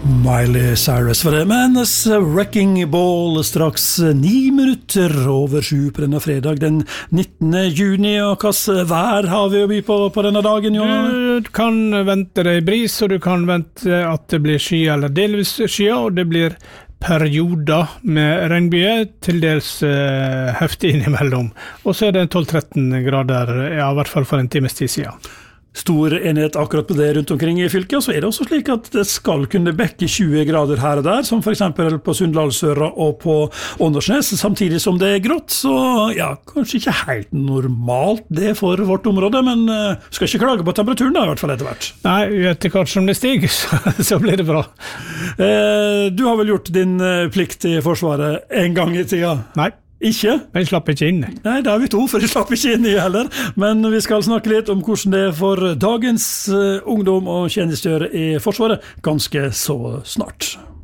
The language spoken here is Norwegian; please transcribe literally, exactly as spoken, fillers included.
Miley Cyrus var det, med Wrecking Ball straks ni minutter over sju på denne fredag den nittende juni, og hva vær har vi å by på på denne dagen, Jon? Du kan vente deg bris, og du kan vente at det blir sky eller delvis sky, og det blir perioder med regnbyer, til dels uh, heftig innimellom. Og så er det tolv til tretten grader, ja, i hvert fall for en times tid siden. Stor enhet akkurat på det rundt omkring i fylket, og så er det også slik at det skal kunne bekke tjue grader her og der, som for eksempel på Sunndalsøra og på Åndalsnes, samtidig som det er grått, så ja, kanskje ikke helt normalt det for vårt område, men uh, skal ikke klage på temperaturen da, i hvert fall etter hvert. Nei, etter hvert som det stiger, så, så blir det bra. Eh, du har vel gjort din uh, plikt i Forsvaret en gang i tida? Nei. Ikke? Jeg slapp ikke inn. Nei, det har vi to, for jeg slapp ikke inn i heller. Men vi skal snakke litt om hvordan det er for dagens uh, ungdom og tjenestegjøre i Forsvaret ganske så snart.